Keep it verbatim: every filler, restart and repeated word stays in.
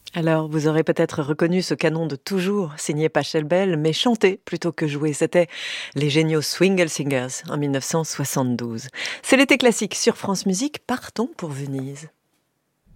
Alors, vous aurez peut-être reconnu ce canon de toujours, signé Pachelbel, mais chanté plutôt que joué. C'était les géniaux Swingle Singers en mille neuf cent soixante-douze. C'est l'été classique sur France Musique. Partons pour Venise.